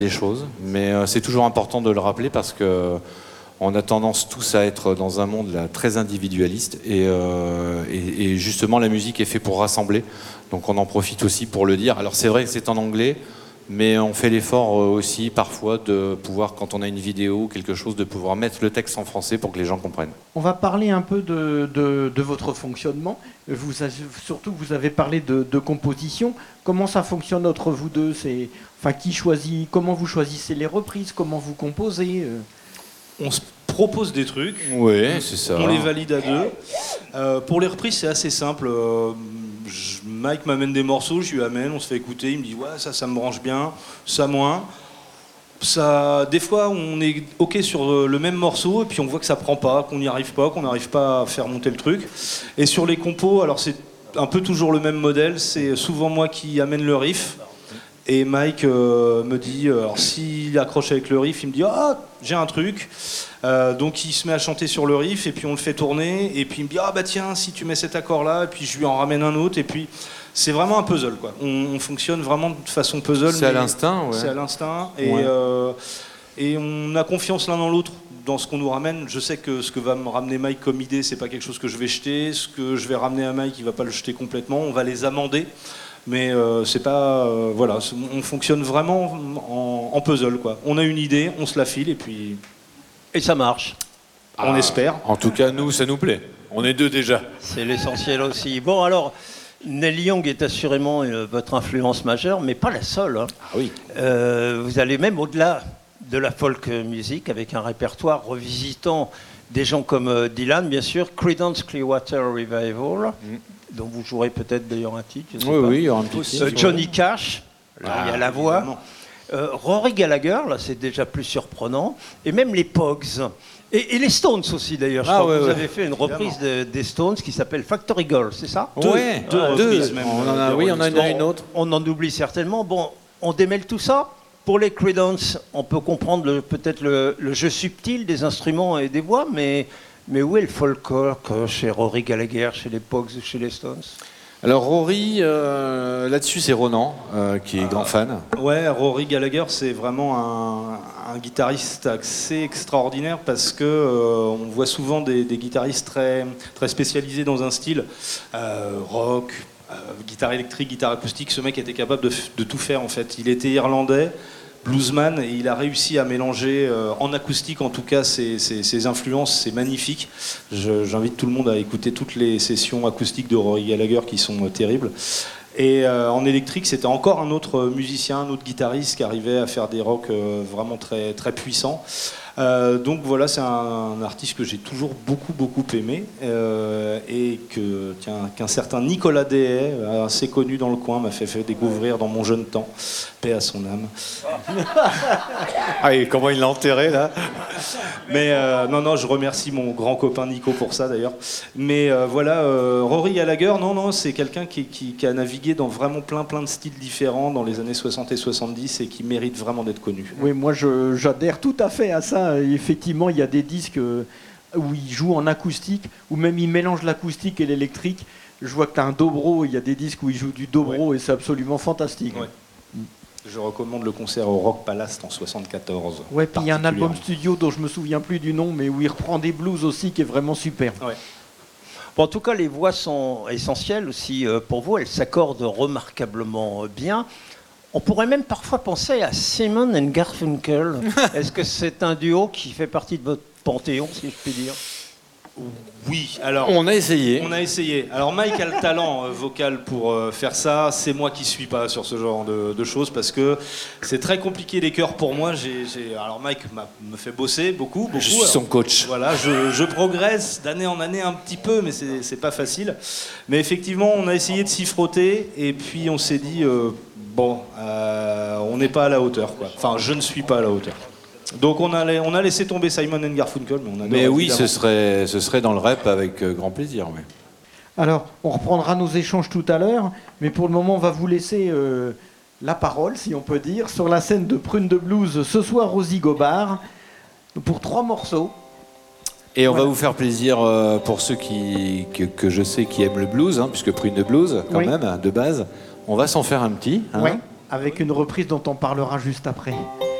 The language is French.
des choses, mais c'est toujours important de le rappeler parce que on a tendance tous à être dans un monde là, très individualiste et justement la musique est faite pour rassembler, donc on en profite aussi pour le dire. Alors c'est vrai que c'est en anglais, mais on fait l'effort aussi parfois de pouvoir, quand on a une vidéo ou quelque chose, de pouvoir mettre le texte en français pour que les gens comprennent. On va parler un peu de votre fonctionnement. Surtout, vous avez parlé de composition. Comment ça fonctionne entre vous deux? Qui choisit? Comment vous choisissez les reprises? Comment vous composez? On se propose des trucs, Oui, c'est ça. on les valide à deux. Pour les reprises, c'est assez simple. Mike m'amène des morceaux, je lui amène, on se fait écouter, il me dit ouais, ça me branche bien, ça moins. Des fois, on est OK sur le même morceau et puis on voit que ça prend pas, qu'on n'y arrive pas, qu'on n'arrive pas à faire monter le truc. Et sur les compos, alors c'est un peu toujours le même modèle, c'est souvent moi qui amène le riff. Et Mike me dit, alors s'il accroche avec le riff, il me dit ah j'ai un truc, donc il se met à chanter sur le riff et puis on le fait tourner et puis il me dit ah bah tiens si tu mets cet accord là et puis je lui en ramène un autre et puis c'est vraiment un puzzle quoi. On fonctionne vraiment de façon puzzle. C'est à l'instinct, ouais. C'est à l'instinct Ouais. et on a confiance l'un dans l'autre dans ce qu'on nous ramène. Je sais que ce que va me ramener Mike comme idée, c'est pas quelque chose que je vais jeter. Ce que je vais ramener à Mike, il va pas le jeter complètement. On va les amender. Mais c'est pas voilà, on fonctionne vraiment en puzzle quoi. On a une idée, on se la file et puis ça marche. On espère. En tout cas, nous, ça nous plaît. On est deux déjà. C'est l'essentiel aussi. Bon alors, Neil Young est assurément votre influence majeure, mais pas la seule. Hein. Ah oui. Vous allez même au-delà de la folk music avec un répertoire revisitant des gens comme Dylan, bien sûr, Creedence Clearwater Revival. Dont vous jouerez peut-être d'ailleurs un titre. Oui, il y aura un petit titre. Johnny Cash, là, il y a la voix. Rory Gallagher, là c'est déjà plus surprenant. Et même les Pogues. Et les Stones aussi d'ailleurs. Je crois que vous avez fait une reprise des Stones qui s'appelle Factory Girl, c'est ça? Deux reprises même. On en a une autre. On en oublie certainement. Bon, on démêle tout ça. Pour les Creedence, on peut comprendre peut-être le jeu subtil des instruments et des voix, mais où est le folklore chez Rory Gallagher, chez les Pogues ou chez les Stones? Alors Rory, là-dessus c'est Ronan qui est grand fan. Ouais, Rory Gallagher c'est vraiment un guitariste assez extraordinaire parce que on voit souvent des guitaristes très, très spécialisés dans un style rock, guitare électrique, guitare acoustique. Ce mec était capable de tout faire en fait. Il était irlandais, bluesman, et il a réussi à mélanger en acoustique en tout cas ses influences. C'est magnifique. J'invite tout le monde à écouter toutes les sessions acoustiques de Rory Gallagher qui sont terribles. Et en électrique, c'était encore un autre musicien, un autre guitariste qui arrivait à faire des rocks vraiment très, très puissants. Donc voilà, c'est un artiste que j'ai toujours beaucoup aimé et qu'un certain Nicolas Dehaye, assez connu dans le coin, m'a fait découvrir dans mon jeune temps. Paix à son âme. Ah, et comment il l'a enterré là? Mais non, je remercie mon grand copain Nico pour ça d'ailleurs. Mais voilà, Rory Gallagher, non, c'est quelqu'un qui a navigué dans vraiment plein de styles différents dans les années 60 et 70 et qui mérite vraiment d'être connu. Oui, moi j'adhère tout à fait à ça. Effectivement, il y a des disques où il joue en acoustique, ou même il mélange l'acoustique et l'électrique. Je vois que tu as un dobro, il y a des disques où il joue du dobro et c'est absolument fantastique. Ouais. Je recommande le concert au Rock Palace en 74. Ouais, puis il y a un album studio dont je me souviens plus du nom, mais où il reprend des blues aussi, qui est vraiment super. Ouais. Bon, en tout cas, les voix sont essentielles aussi pour vous. Elles s'accordent remarquablement bien. On pourrait même parfois penser à Simon and Garfunkel. Est-ce que c'est un duo qui fait partie de votre panthéon, si je puis dire? Oui, alors On a essayé. on a essayé. Alors Mike a le talent vocal pour faire ça. C'est moi qui suis pas sur ce genre de choses parce que c'est très compliqué les chœurs pour moi. Alors Mike me fait bosser beaucoup. Je suis son coach. Voilà, je progresse d'année en année un petit peu, mais c'est pas facile. Mais effectivement, on a essayé de s'y frotter et puis on s'est dit on n'est pas à la hauteur, quoi. Enfin, je ne suis pas à la hauteur. Donc on a laissé tomber Simon and Garfunkel, mais on adore. Mais oui, évidemment. ce serait dans le rap avec grand plaisir. Oui. Alors, on reprendra nos échanges tout à l'heure, mais pour le moment, on va vous laisser la parole, si on peut dire, sur la scène de Prune de Blues ce soir, Rosie Gobard, pour 3 morceaux. Et on va vous faire plaisir pour ceux que je sais qui aiment le blues, puisque Prune de Blues, quand même, de base. On va s'en faire un petit. Ouais. avec une reprise dont on parlera juste après.